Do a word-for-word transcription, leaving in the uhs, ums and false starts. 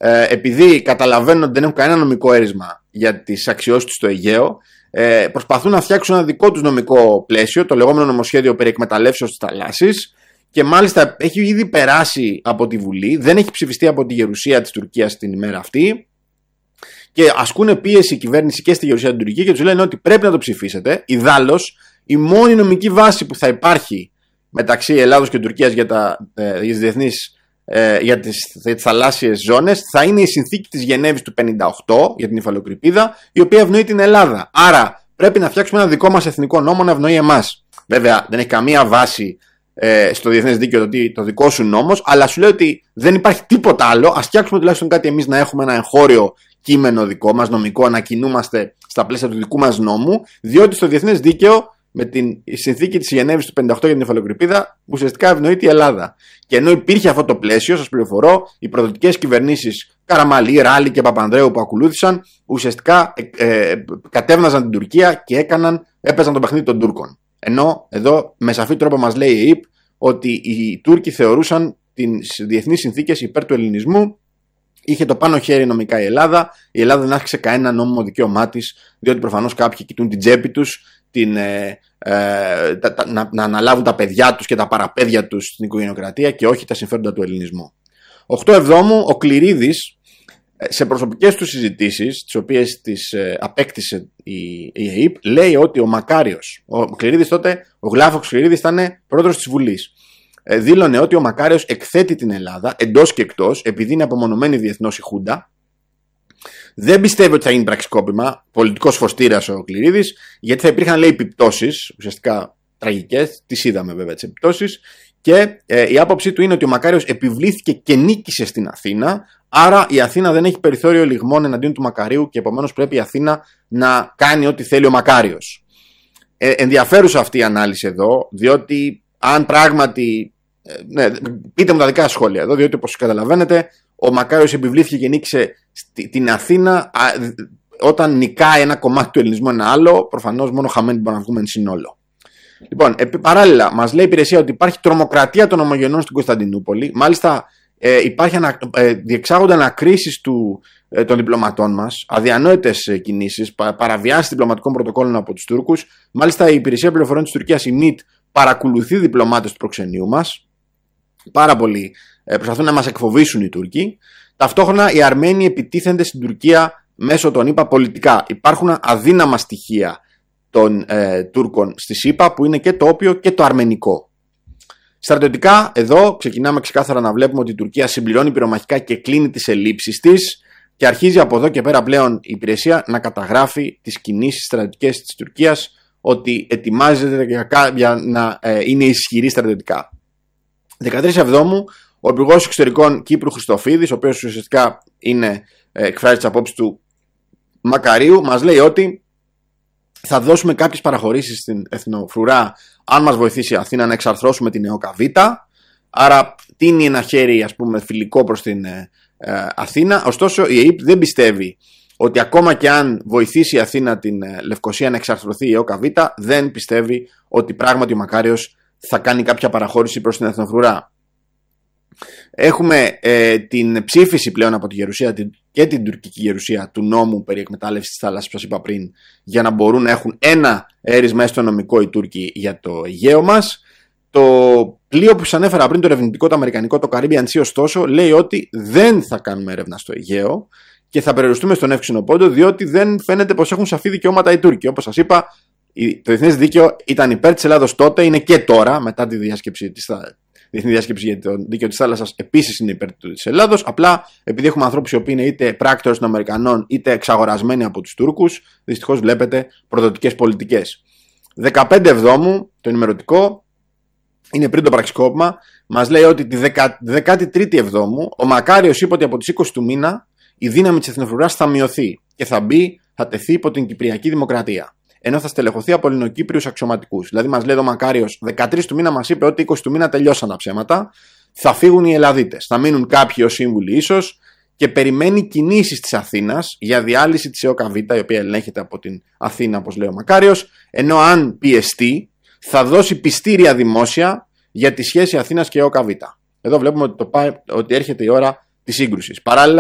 ε, επειδή καταλαβαίνουν ότι δεν έχουν κανένα νομικό έρισμα για τις αξιώσεις τους στο Αιγαίο, ε, προσπαθούν να φτιάξουν ένα δικό τους νομικό πλαίσιο, το λεγόμενο νομοσχέδιο περί εκμεταλλεύσεως της θαλάσσης, και μάλιστα έχει ήδη περάσει από τη Βουλή, δεν έχει ψηφιστεί από τη Γερουσία της Τουρκίας την ημέρα αυτή. Και ασκούν πίεση η κυβέρνηση και στη Γερουσία την Τουρκία και τους λένε ότι πρέπει να το ψηφίσετε. Ιδάλλως, η μόνη νομική βάση που θα υπάρχει μεταξύ Ελλάδος και Τουρκίας για, τα, ε, για τις διεθνείς ε, για τις, για τις θαλάσσιες ζώνες θα είναι η συνθήκη της Γενέβης του πενήντα οκτώ για την υφαλοκρηπίδα, η οποία ευνοεί την Ελλάδα. Άρα πρέπει να φτιάξουμε ένα δικό μας εθνικό νόμο να ευνοεί εμάς. Βέβαια, δεν έχει καμία βάση ε, στο διεθνές δίκαιο το, το δικό σου νόμος, αλλά σου λέει ότι δεν υπάρχει τίποτα άλλο. Ας φτιάξουμε τουλάχιστον κάτι εμείς να έχουμε ένα εγχώριο κείμενο δικό μας, νομικό, να κινούμαστε στα πλαίσια του δικού μας νόμου, διότι στο διεθνές δίκαιο, με την συνθήκη της Γενέβης του πενήντα οκτώ για την υφαλοκρηπίδα, ουσιαστικά ευνοείται η Ελλάδα. Και ενώ υπήρχε αυτό το πλαίσιο, σας πληροφορώ, οι προδοτικές κυβερνήσεις Καραμαλή, Ράλη και Παπανδρέου που ακολούθησαν, ουσιαστικά ε, ε, κατέβναζαν την Τουρκία και έκαναν, έπαιζαν το παιχνίδι των Τούρκων. Ενώ εδώ με σαφή τρόπο μας λέει η ΕΕΠ ότι οι Τούρκοι θεωρούσαν τις διεθνείς συνθήκες υπέρ του ελληνισμού. Είχε το πάνω χέρι νομικά η Ελλάδα. Η Ελλάδα δεν άσκησε κανένα νόμιμο δικαίωμά της, διότι προφανώς κάποιοι κοιτούν την τσέπη τους, την, ε, ε, τα, τα, να, να αναλάβουν τα παιδιά τους και τα παραπέδια τους στην οικογενειοκρατία και όχι τα συμφέροντα του ελληνισμού. οκτώ Εβδόμου, ο Κληρίδης, σε προσωπικές του συζητήσεις, τις οποίες τις ε, απέκτησε η, η ΕΕΠ, λέει ότι ο Μακάριος, ο Κληρίδης τότε, ο Γλάφος Κληρίδης ήταν πρόεδρος της Βουλής, ε, δήλωνε ότι ο Μακάριος εκθέτει την Ελλάδα εντός και εκτός, επειδή είναι απομονωμένη διεθνώς η Χούντα. Δεν πιστεύει ότι θα γίνει πραξικόπημα, πολιτικός φωστήρας ο Κληρίδης, γιατί θα υπήρχαν, λέει, επιπτώσεις, ουσιαστικά τραγικές, τις είδαμε βέβαια τις επιπτώσεις, και ε, η άποψή του είναι ότι ο Μακάριος επιβλήθηκε και νίκησε στην Αθήνα, άρα η Αθήνα δεν έχει περιθώριο λιγμών εναντίον του Μακαρίου και επομένως πρέπει η Αθήνα να κάνει ό,τι θέλει ο Μακάριος. Ε, ενδιαφέρουσα αυτή η ανάλυση εδώ, διότι αν πράγματι. Ε, ναι, πείτε μου τα δικά σχόλια εδώ, διότι όπως καταλαβαίνετε, ο Μακάριος επιβλήθηκε και νίκησε στην Αθήνα. Α, όταν νικάει ένα κομμάτι του ελληνισμού ένα άλλο, προφανώς μόνο χαμένοι μπορούμε να βγούμε εν συνόλο. Λοιπόν, επί, παράλληλα, μας λέει η υπηρεσία ότι υπάρχει τρομοκρατία των ομογενών στην Κωνσταντινούπολη. Μάλιστα, ε, υπάρχει ανα, ε, διεξάγονται ανακρίσεις του, ε, των διπλωματών μας, αδιανόητες ε, κινήσεις, πα, παραβιάσεις διπλωματικών πρωτοκόλλων από τους Τούρκους. Μάλιστα, η υπηρεσία πληροφοριών της Τουρκίας, η ΜΙΤ, παρακολουθεί διπλωμάτες του προξενείου μας. Πάρα πολύ ε, προσπαθούν να μας εκφοβήσουν οι Τούρκοι. Ταυτόχρονα, οι Αρμένοι επιτίθενται στην Τουρκία μέσω των ΗΠΑ πολιτικά. Υπάρχουν αδύναμα στοιχεία των ε, Τούρκων στη ΣΥΠΑ, που είναι και το όπιο και το αρμενικό. Στρατιωτικά, εδώ ξεκινάμε ξεκάθαρα να βλέπουμε ότι η Τουρκία συμπληρώνει πυρομαχικά και κλείνει τις ελλείψεις της και αρχίζει από εδώ και πέρα πλέον η υπηρεσία να καταγράφει τις κινήσεις στρατιωτικές της Τουρκίας, ότι ετοιμάζεται για, για να ε, είναι ισχυρή στρατιωτικά. δεκατρείς Εβδόμου, ο Υπουργός Εξωτερικών Κύπρου Χριστοφίδης, ο οποίος ουσιαστικά είναι, ε, εκφράζει τις απόψεις του Μακαρίου, μας λέει ότι θα δώσουμε κάποιες παραχωρήσεις στην Εθνοφρουρά αν μας βοηθήσει η Αθήνα να εξαρθρώσουμε την ΕΟΚΑ Β. Άρα τίνει ένα χέρι, ας πούμε, φιλικό προς την ε, ε, Αθήνα. Ωστόσο η ΕΕΠ δεν πιστεύει ότι ακόμα και αν βοηθήσει η Αθήνα την ε, Λευκοσία να εξαρθρωθεί η ΕΟΚΑ Β, δεν πιστεύει ότι πράγματι ο Μακάριος θα κάνει κάποια παραχώρηση προς την Εθνοφρουρά. Έχουμε ε, την ψήφιση πλέον από τη Γερουσία και την τουρκική Γερουσία του νόμου περί εκμετάλλευσης της θάλασσας που σας είπα πριν, για να μπορούν να έχουν ένα έρισμα έστω νομικό οι Τούρκοι για το Αιγαίο μας. Το πλοίο που σας ανέφερα πριν, το ερευνητικό, το αμερικανικό, το Caribbean Sea, ωστόσο, λέει ότι δεν θα κάνουμε έρευνα στο Αιγαίο και θα περιοριστούμε στον Εύξηνο Πόντο, διότι δεν φαίνεται πως έχουν σαφή δικαιώματα οι Τούρκοι. Όπως σας είπα, το διεθνές δίκαιο ήταν υπέρ της Ελλάδος τότε, είναι και τώρα, μετά τη διάσκεψη της Διεθνή Διάσκεψη για το Δίκαιο της Θάλασσας, επίσης είναι υπέρ της Ελλάδος. Απλά επειδή έχουμε ανθρώπους οι οποίοι είναι είτε πράκτορες των Αμερικανών είτε εξαγορασμένοι από τους Τούρκους, δυστυχώς βλέπετε προδοτικές πολιτικές. δεκαπέντε Εβδόμου, το ενημερωτικό, είναι πριν το πραξικόπημα, μας λέει ότι τη δεκάτη τρίτη Εβδόμου ο Μακάριος είπε ότι από τις είκοσι του μήνα η δύναμη της Εθνοφρουράς θα μειωθεί και θα μπει, θα τεθεί υπό την Κυπριακή Δημοκρατία. Ενώ θα στελεχωθεί από Ελληνοκύπριους αξιωματικούς. Δηλαδή, μας λέει ο Μακάριος, δεκατρείς του μήνα μας είπε ότι είκοσι του μήνα τελειώσαν τα ψέματα. Θα φύγουν οι Ελλαδίτες. Θα μείνουν κάποιοι ως σύμβουλοι ίσως και περιμένει κινήσεις της Αθήνας για διάλυση της ΕΟΚΑ Β, η οποία ελέγχεται από την Αθήνα, όπως λέει ο Μακάριος. Ενώ αν πιεστεί, θα δώσει πιστήρια δημόσια για τη σχέση Αθήνας και ΕΟΚΑ Β. Εδώ βλέπουμε ότι, το πάει, ότι έρχεται η ώρα της σύγκρουσης. Παράλληλα,